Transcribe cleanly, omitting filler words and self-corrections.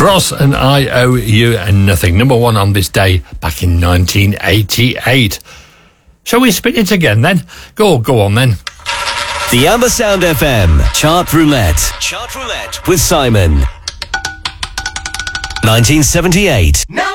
Cross and I Owe You Nothing. Number one on this day back in 1988. Shall we spin it again then? Go on then. The Amber Sound FM Chart Roulette. Chart Roulette with Simon. 1978.